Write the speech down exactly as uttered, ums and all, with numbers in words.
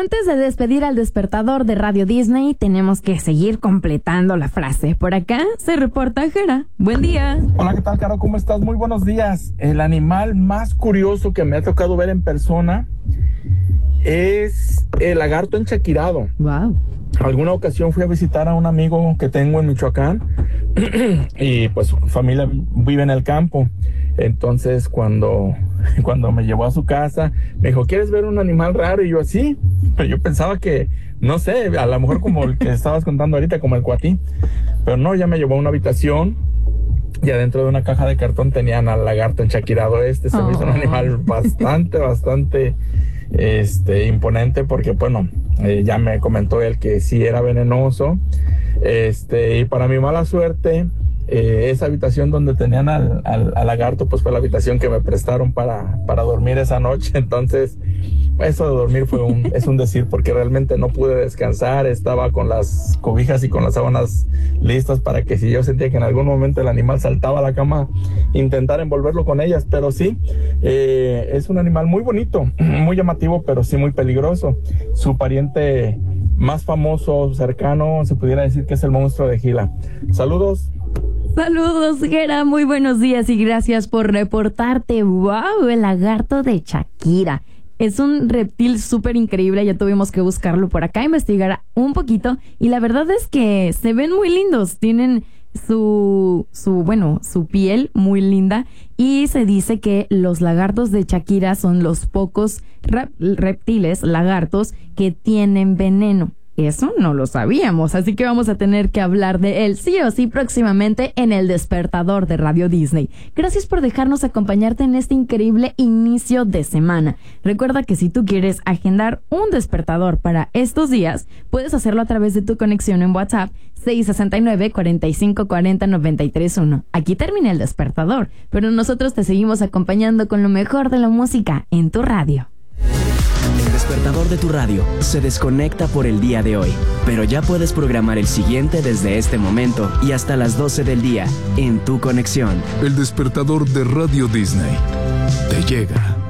antes de despedir al despertador de Radio Disney, tenemos que seguir completando la frase. Por acá se reporta Jera. Buen día. Hola, ¿qué tal, Caro? ¿Cómo estás? Muy buenos días. El animal más curioso que me ha tocado ver en persona es el lagarto enchaquirado. Wow. Alguna ocasión fui a visitar a un amigo que tengo en Michoacán y pues su familia vive en el campo. Entonces cuando, cuando me llevó a su casa me dijo, ¿quieres ver un animal raro? Y yo así, pero yo pensaba que, no sé, a lo mejor como el que estabas contando ahorita, como el cuatí. Pero no, ya me llevó a una habitación y adentro de una caja de cartón tenían al lagarto enchaquirado este. Se oh. me hizo un animal bastante, bastante este, imponente porque, bueno, eh, ya me comentó él que sí era venenoso. Este, y para mi mala suerte, eh, esa habitación donde tenían al, al, al lagarto, pues fue la habitación que me prestaron para, para dormir esa noche. Entonces, eso de dormir fue un, es un decir, porque realmente no pude descansar. Estaba con las cobijas y con las sábanas listas para que si yo sentía que en algún momento el animal saltaba a la cama, intentar envolverlo con ellas. Pero sí, eh, es un animal muy bonito, muy llamativo, pero sí muy peligroso. Su pariente más famoso, cercano, se pudiera decir que es el monstruo de Gila. Saludos. Saludos, Jera, muy buenos días y gracias por reportarte. ¡Wow! El lagarto de Shakira. Es un reptil súper increíble, ya tuvimos que buscarlo por acá, investigar un poquito, y la verdad es que se ven muy lindos, tienen su, su, bueno, su piel muy linda, y se dice que los lagartos de Shakira son los pocos rep- reptiles, lagartos, que tienen veneno. Eso no lo sabíamos, así que vamos a tener que hablar de él sí o sí próximamente en el despertador de Radio Disney. Gracias por dejarnos acompañarte en este increíble inicio de semana. Recuerda que si tú quieres agendar un despertador para estos días, puedes hacerlo a través de tu conexión en WhatsApp seis seis nueve, cuatro cinco cuatro cero, nueve tres uno. Aquí termina el despertador, pero nosotros te seguimos acompañando con lo mejor de la música en tu radio. El despertador de tu radio se desconecta por el día de hoy, pero ya puedes programar el siguiente desde este momento y hasta las doce del día en tu conexión. El despertador de Radio Disney te llega.